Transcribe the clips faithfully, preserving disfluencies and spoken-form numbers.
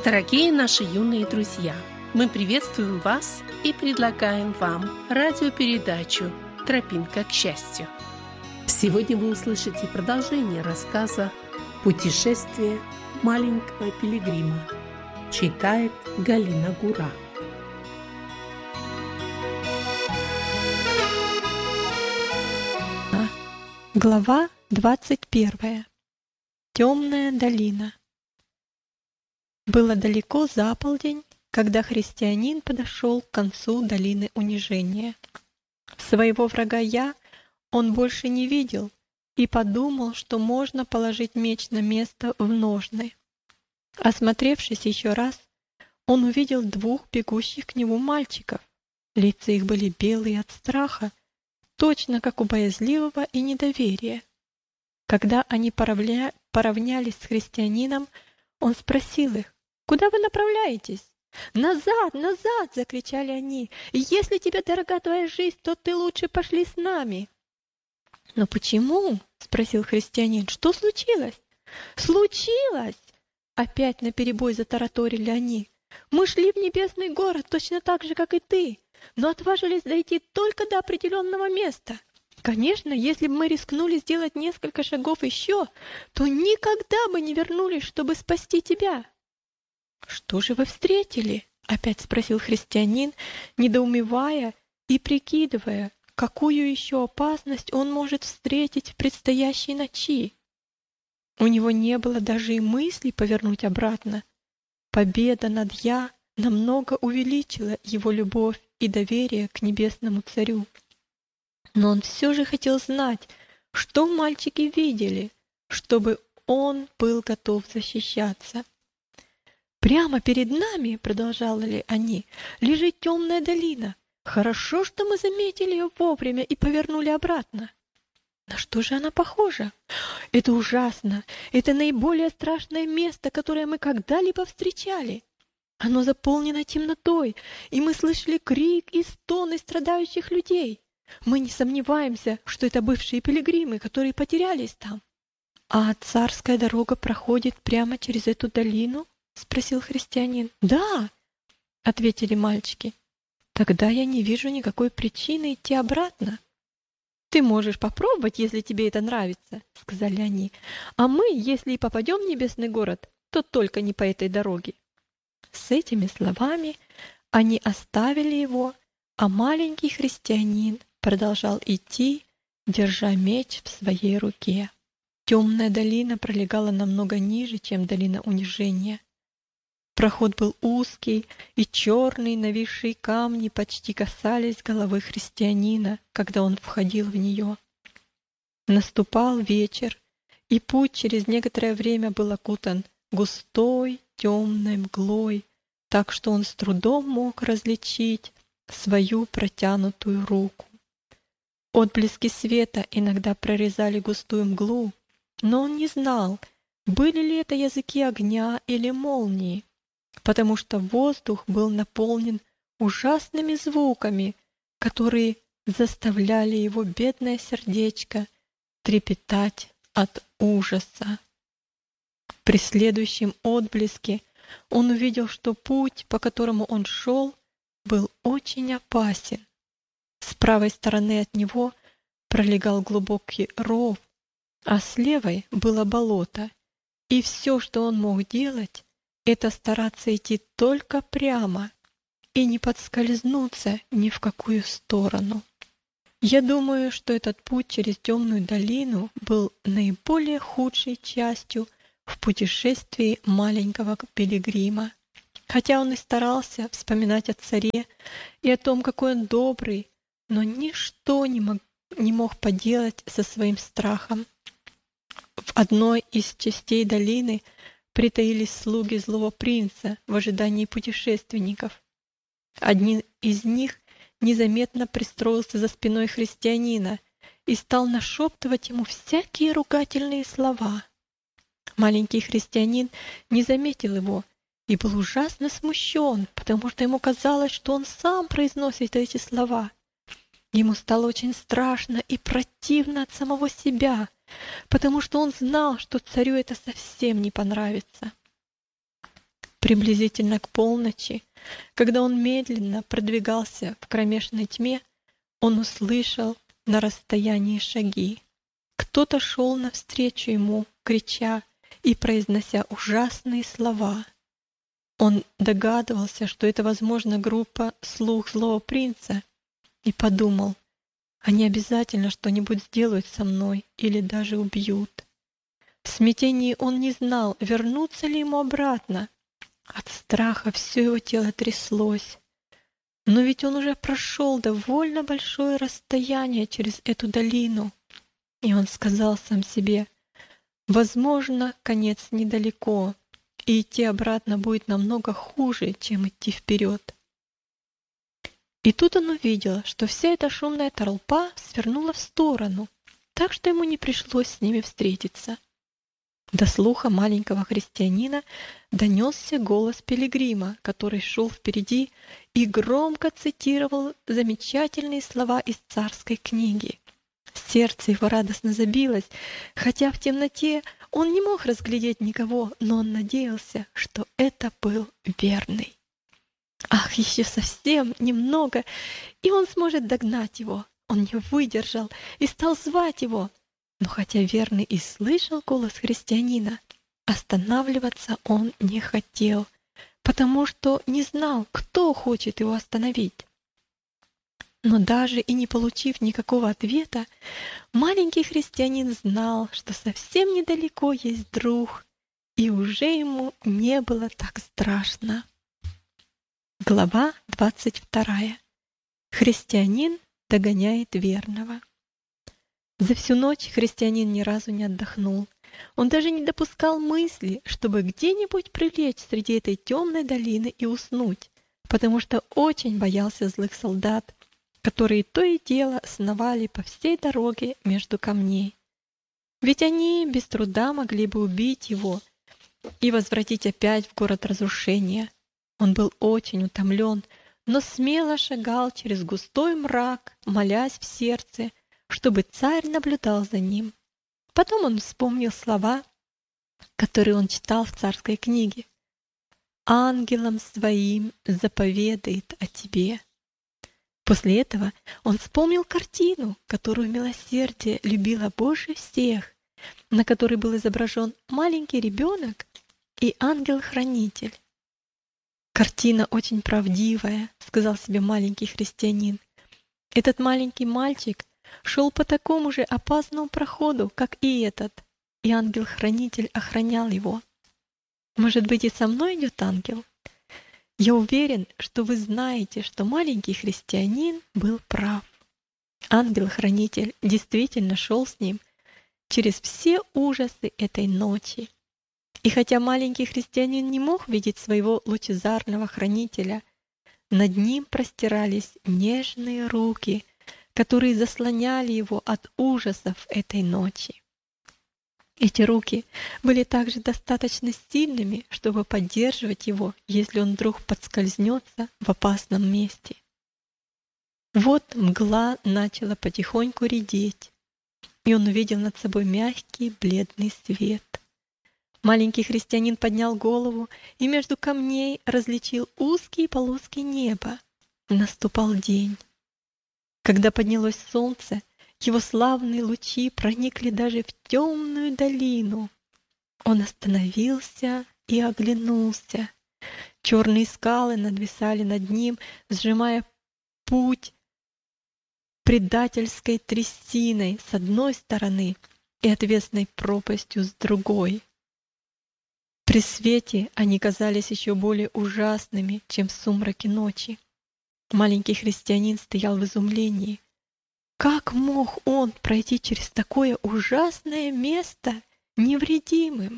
Дорогие наши юные друзья, мы приветствуем вас и предлагаем вам радиопередачу «Тропинка к счастью». Сегодня вы услышите продолжение рассказа «Путешествие маленького пилигрима». Читает Галина Гура. Глава двадцать первая. Темная долина. Было далеко за полдень, когда христианин подошел к концу долины унижения. Своего врага Я он больше не видел и подумал, что можно положить меч на место в ножны. Осмотревшись еще раз, он увидел двух бегущих к нему мальчиков. Лица их были белые от страха, точно как у боязливого и недоверия. Когда они поравня... поравнялись с христианином, он спросил их: «Куда вы направляетесь?» «Назад, назад!» — закричали они. «Если тебе дорога твоя жизнь, то ты лучше пошли с нами». «Но почему?» — спросил христианин. «Что случилось?» «Случилось!» — опять наперебой затараторили они. «Мы шли в небесный город точно так же, как и ты, но отважились дойти только до определенного места. Конечно, если бы мы рискнули сделать несколько шагов еще, то никогда бы не вернулись, чтобы спасти тебя». «Что же вы встретили?» — опять спросил христианин, недоумевая и прикидывая, какую еще опасность он может встретить в предстоящей ночи. У него не было даже и мысли повернуть обратно. Победа над Я намного увеличила его любовь и доверие к небесному царю. Но он все же хотел знать, что мальчики видели, чтобы он был готов защищаться. «Прямо перед нами, — продолжали они, — лежит темная долина. Хорошо, что мы заметили ее вовремя и повернули обратно. На что же она похожа? Это ужасно! Это наиболее страшное место, которое мы когда-либо встречали. Оно заполнено темнотой, и мы слышали крик и стоны страдающих людей. Мы не сомневаемся, что это бывшие пилигримы, которые потерялись там». «А царская дорога проходит прямо через эту долину?» — спросил христианин. «Да», — ответили мальчики. «Тогда я не вижу никакой причины идти обратно». «Ты можешь попробовать, если тебе это нравится», — сказали они. «А мы, если и попадем в небесный город, то только не по этой дороге». С этими словами они оставили его, а маленький христианин продолжал идти, держа меч в своей руке. Темная долина пролегала намного ниже, чем долина унижения. Проход был узкий, и черные нависшие камни почти касались головы христианина, когда он входил в нее. Наступал вечер, и путь через некоторое время был окутан густой темной мглой, так что он с трудом мог различить свою протянутую руку. Отблески света иногда прорезали густую мглу, но он не знал, были ли это языки огня или молнии, потому что воздух был наполнен ужасными звуками, которые заставляли его бедное сердечко трепетать от ужаса. При следующем отблеске он увидел, что путь, по которому он шел, был очень опасен. С правой стороны от него пролегал глубокий ров, а с левой было болото, и все, что он мог делать, это стараться идти только прямо и не подскользнуться ни в какую сторону. Я думаю, что этот путь через темную долину был наиболее худшей частью в путешествии маленького пилигрима. Хотя он и старался вспоминать о царе и о том, какой он добрый, но ничто не мог, не мог поделать со своим страхом. В одной из частей долины притаились слуги злого принца в ожидании путешественников. Один из них незаметно пристроился за спиной христианина и стал нашептывать ему всякие ругательные слова. Маленький христианин не заметил его и был ужасно смущен, потому что ему казалось, что он сам произносит эти слова. Ему стало очень страшно и противно от самого себя, потому что он знал, что царю это совсем не понравится. Приблизительно к полночи, когда он медленно продвигался в кромешной тьме, он услышал на расстоянии шаги. Кто-то шел навстречу ему, крича и произнося ужасные слова. Он догадывался, что это, возможно, группа «Слуг злого принца», и подумал: они обязательно что-нибудь сделают со мной или даже убьют. В смятении он не знал, вернуться ли ему обратно. От страха все его тело тряслось. Но ведь он уже прошел довольно большое расстояние через эту долину. И он сказал сам себе: возможно, конец недалеко, и идти обратно будет намного хуже, чем идти вперед. И тут он увидел, что вся эта шумная толпа свернула в сторону, так что ему не пришлось с ними встретиться. До слуха маленького христианина донесся голос пилигрима, который шел впереди и громко цитировал замечательные слова из царской книги. Сердце его радостно забилось, хотя в темноте он не мог разглядеть никого, но он надеялся, что это был верный. Ах, еще совсем немного, и он сможет догнать его. Он не выдержал и стал звать его. Но хотя верный и слышал голос христианина, останавливаться он не хотел, потому что не знал, кто хочет его остановить. Но даже и не получив никакого ответа, маленький христианин знал, что совсем недалеко есть друг, и уже ему не было так страшно. Глава двадцать вторая. Христианин догоняет верного. За всю ночь христианин ни разу не отдохнул. Он даже не допускал мысли, чтобы где-нибудь прилечь среди этой темной долины и уснуть, потому что очень боялся злых солдат, которые то и дело сновали по всей дороге между камней. Ведь они без труда могли бы убить его и возвратить опять в город разрушения. Он был очень утомлен, но смело шагал через густой мрак, молясь в сердце, чтобы царь наблюдал за ним. Потом он вспомнил слова, которые он читал в царской книге: «Ангелам своим заповедает о тебе». После этого он вспомнил картину, которую милосердие любило больше всех, на которой был изображен маленький ребенок и ангел-хранитель. «Картина очень правдивая», — сказал себе маленький христианин. Этот маленький мальчик шел по такому же опасному проходу, как и этот, и ангел-хранитель охранял его. Может быть, и со мной идет ангел? Я уверен, что вы знаете, что маленький христианин был прав. Ангел-хранитель действительно шел с ним через все ужасы этой ночи. И хотя маленький христианин не мог видеть своего лучезарного хранителя, над ним простирались нежные руки, которые заслоняли его от ужасов этой ночи. Эти руки были также достаточно сильными, чтобы поддерживать его, если он вдруг подскользнется в опасном месте. Вот мгла начала потихоньку редеть, и он увидел над собой мягкий бледный свет. Маленький христианин поднял голову и между камней различил узкие полоски неба. Наступал день. Когда поднялось солнце, его славные лучи проникли даже в темную долину. Он остановился и оглянулся. Черные скалы надвисали над ним, сжимая путь предательской трясиной с одной стороны и отвесной пропастью с другой. При свете они казались еще более ужасными, чем в сумраке ночи. Маленький христианин стоял в изумлении. Как мог он пройти через такое ужасное место невредимым?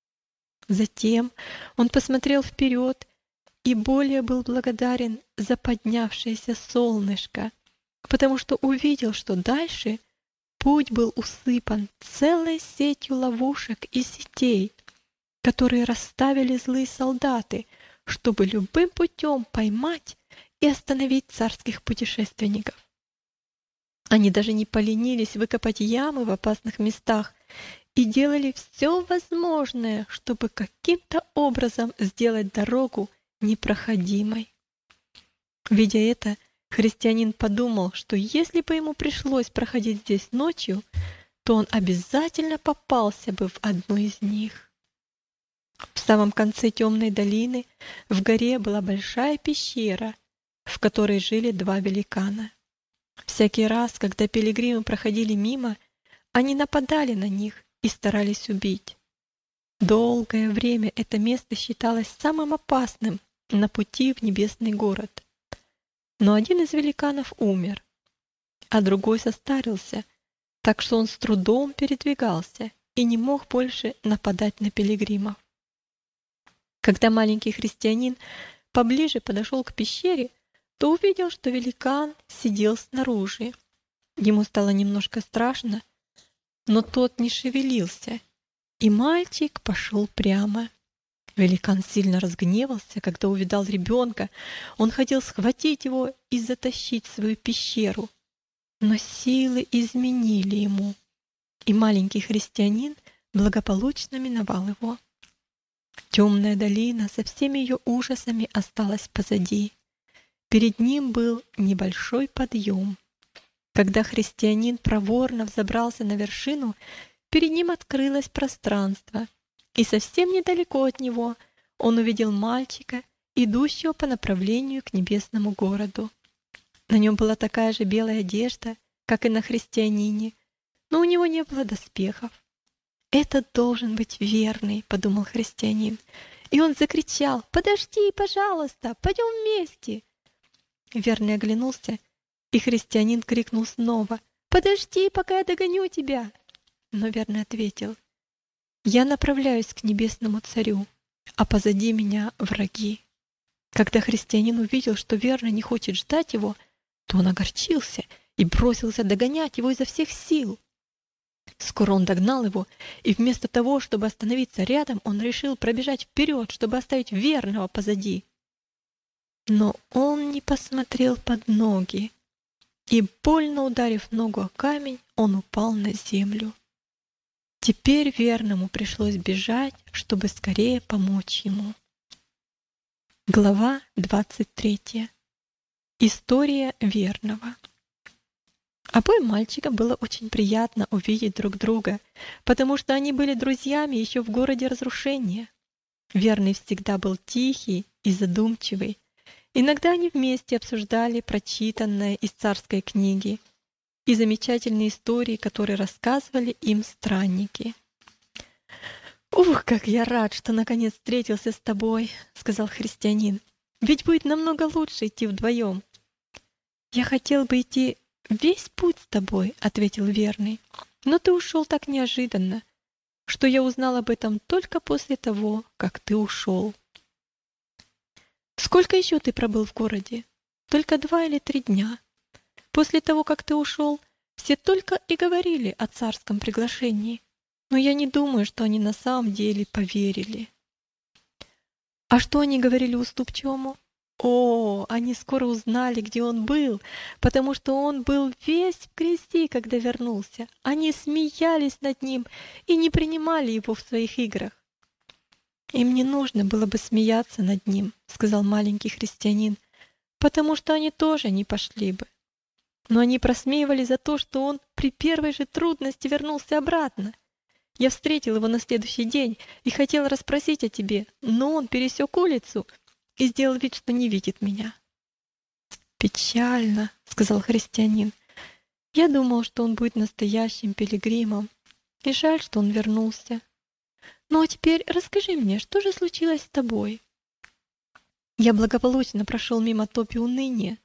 Затем он посмотрел вперед и более был благодарен за поднявшееся солнышко, потому что увидел, что дальше путь был усыпан целой сетью ловушек и сетей, которые расставили злые солдаты, чтобы любым путем поймать и остановить царских путешественников. Они даже не поленились выкопать ямы в опасных местах и делали все возможное, чтобы каким-то образом сделать дорогу непроходимой. Видя это, христианин подумал, что если бы ему пришлось проходить здесь ночью, то он обязательно попался бы в одну из них. В самом конце темной долины в горе была большая пещера, в которой жили два великана. Всякий раз, когда пилигримы проходили мимо, они нападали на них и старались убить. Долгое время это место считалось самым опасным на пути в небесный город. Но один из великанов умер, а другой состарился, так что он с трудом передвигался и не мог больше нападать на пилигримов. Когда маленький христианин поближе подошел к пещере, то увидел, что великан сидел снаружи. Ему стало немножко страшно, но тот не шевелился, и мальчик пошел прямо. Великан сильно разгневался, когда увидал ребенка. Он хотел схватить его и затащить в свою пещеру. Но силы изменили ему, и маленький христианин благополучно миновал его. Темная долина со всеми ее ужасами осталась позади. Перед ним был небольшой подъем. Когда христианин проворно взобрался на вершину, перед ним открылось пространство, и совсем недалеко от него он увидел мальчика, идущего по направлению к небесному городу. На нем была такая же белая одежда, как и на христианине, но у него не было доспехов. «Это должен быть верный», — подумал христианин, и он закричал: «Подожди, пожалуйста, пойдем вместе!» Верный оглянулся, и христианин крикнул снова: «Подожди, пока я догоню тебя!» Но верный ответил: «Я направляюсь к небесному царю, а позади меня враги». Когда христианин увидел, что верный не хочет ждать его, то он огорчился и бросился догонять его изо всех сил. Скоро он догнал его, и вместо того, чтобы остановиться рядом, он решил пробежать вперед, чтобы оставить верного позади. Но он не посмотрел под ноги, и, больно ударив ногу о камень, он упал на землю. Теперь верному пришлось бежать, чтобы скорее помочь ему. Глава двадцать третья. История верного. Обоим мальчикам было очень приятно увидеть друг друга, потому что они были друзьями еще в городе разрушения. Верный всегда был тихий и задумчивый. Иногда они вместе обсуждали прочитанное из царской книги и замечательные истории, которые рассказывали им странники. «Ух, как я рад, что наконец встретился с тобой», — сказал христианин. «Ведь будет намного лучше идти вдвоем». «Я хотел бы идти весь путь с тобой», — ответил верный. «Но ты ушел так неожиданно, что я узнал об этом только после того, как ты ушел». «Сколько еще ты пробыл в городе?» «Только два или три дня. После того, как ты ушел, все только и говорили о царском приглашении, но я не думаю, что они на самом деле поверили». «А что они говорили уступчивому?» «О, они скоро узнали, где он был, потому что он был весь в грязи, когда вернулся. Они смеялись над ним и не принимали его в своих играх». «Им не нужно было бы смеяться над ним», — сказал маленький христианин, «потому что они тоже не пошли бы. Но они просмеивали за то, что он при первой же трудности вернулся обратно. Я встретил его на следующий день и хотел расспросить о тебе, но он пересек улицу и сделал вид, что не видит меня». «Печально», — сказал христианин. «Я думал, что он будет настоящим пилигримом, и жаль, что он вернулся. Ну а теперь расскажи мне, что же случилось с тобой?» «Я благополучно прошел мимо топи уныния,